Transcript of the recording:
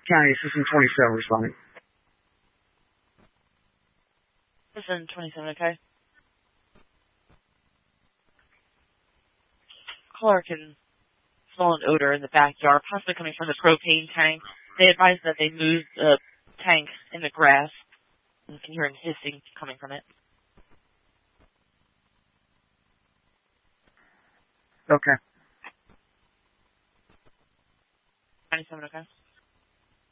County, Assistant 27 responding. Assistant 27, okay. Caller can smell an odor in the backyard, possibly coming from the propane tank. They advise that they move the tank in the grass. And you can hear him hissing coming from it. Okay. 27, okay.